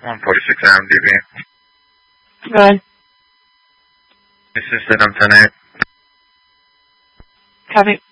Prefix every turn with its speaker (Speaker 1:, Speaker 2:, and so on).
Speaker 1: 146 IMDb.
Speaker 2: Go ahead.
Speaker 1: Assisted on 10-8.
Speaker 2: Copy.